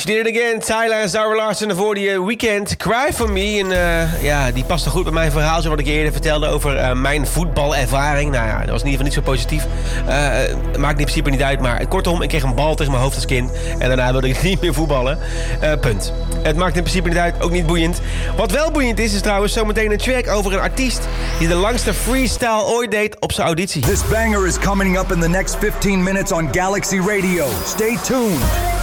She Did It Again, Tyler en Zara Larsson voor die Weekend. Cry For Me. En die past goed bij mijn verhaal, zoals ik eerder vertelde over mijn voetbalervaring. Nou ja, dat was in ieder geval niet zo positief. Maakt in principe niet uit, maar kortom, ik kreeg een bal tegen mijn hoofd als kind. En daarna wilde ik niet meer voetballen. Punt. Het maakt in principe niet uit, ook niet boeiend. Wat wel boeiend is trouwens zometeen een track over een artiest die de langste freestyle ooit deed op zijn auditie. This banger is coming up in the next 15 minutes on Galaxy Radio. Stay tuned.